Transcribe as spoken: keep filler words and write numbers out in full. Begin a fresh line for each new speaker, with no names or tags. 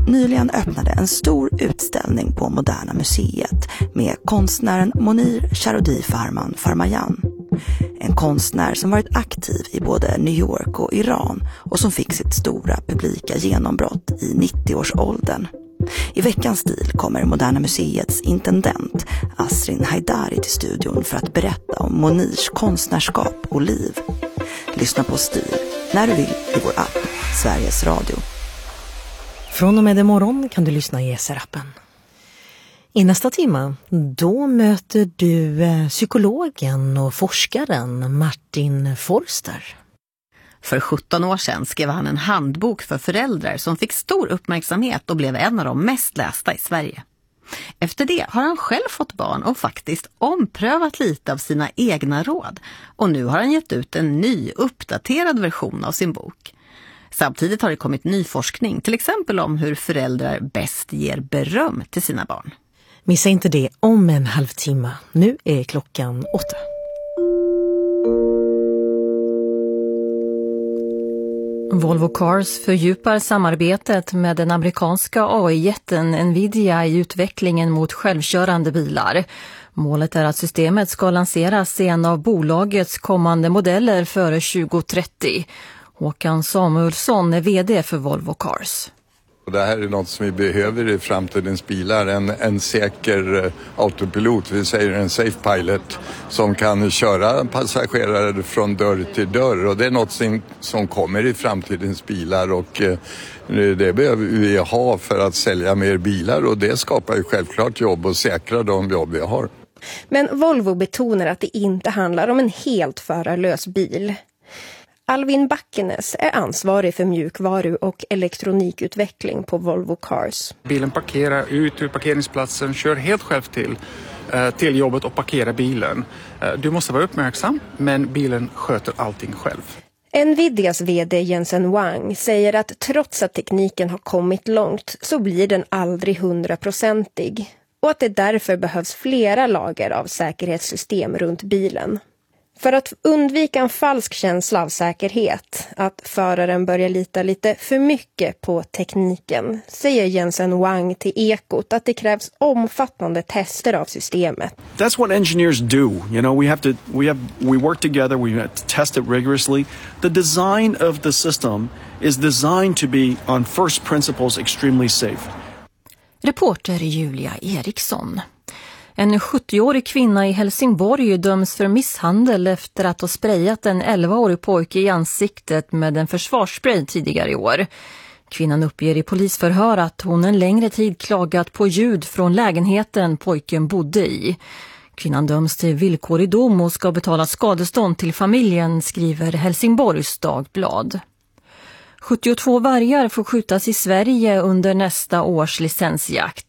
nyligen öppnade en stor utställning på Moderna Museet med konstnären Monir Charoudi Farman Farmayan. En konstnär som varit aktiv i både New York och Iran och som fick sitt stora publika genombrott i nittio-årsåldern. I veckans stil kommer Moderna Museets intendent Asrin Haidari till studion för att berätta om Monirs konstnärskap och liv. Lyssna på Stil när du vill i vår app Sveriges Radio.
Från och med imorgon kan du lyssna i S R-appen. I nästa timme, då möter du psykologen och forskaren Martin Forster.
För sjutton år sedan skrev han en handbok för föräldrar som fick stor uppmärksamhet och blev en av de mest lästa i Sverige. Efter det har han själv fått barn och faktiskt omprövat lite av sina egna råd. Och nu har han gett ut en ny, uppdaterad version av sin bok. Samtidigt har det kommit ny forskning, till exempel om hur föräldrar bäst ger beröm till sina barn.
Missa inte det om en halvtimme. Nu är klockan åtta. Volvo Cars fördjupar samarbetet med den amerikanska A I-jätten Nvidia i utvecklingen mot självkörande bilar. Målet är att systemet ska lanseras i en av bolagets kommande modeller före tjugo trettio. Håkan Samuelsson är vd för Volvo Cars.
Det här är något som vi behöver i framtidens bilar, en, en säker autopilot, vi säger en safe pilot, som kan köra passagerare från dörr till dörr, och det är något som, som kommer i framtidens bilar, och eh, det behöver vi ha för att sälja mer bilar, och det skapar ju självklart jobb och säkra de jobb vi har.
Men Volvo betonar att det inte handlar om en helt förarlös bil. Alvin Backenes är ansvarig för mjukvaru- och elektronikutveckling på Volvo Cars.
Bilen parkerar ut ur parkeringsplatsen, kör helt själv till, till jobbet och parkerar bilen. Du måste vara uppmärksam, men bilen sköter allting själv.
Nvidias vd Jensen Huang säger att trots att tekniken har kommit långt så blir den aldrig hundraprocentig. Och att det därför behövs flera lager av säkerhetssystem runt bilen. För att undvika en falsk känsla av säkerhet, att föraren börjar lita lite för mycket på tekniken, säger Jensen Huang till Ekot att det krävs omfattande tester av systemet.
That's what engineers do. You know, we have to we have we work together, we have to test it rigorously. The design of the system is designed to be on first principles extremely safe.
Reporter Julia Eriksson. En sjuttioårig kvinna i Helsingborg döms för misshandel efter att ha sprayat en elvaårig pojke i ansiktet med en försvarsspray tidigare i år. Kvinnan uppger i polisförhör att hon en längre tid klagat på ljud från lägenheten pojken bodde i. Kvinnan döms till villkorlig dom och ska betala skadestånd till familjen, skriver Helsingborgs Dagblad. sjuttiotvå vargar får skjutas i Sverige under nästa års licensjakt.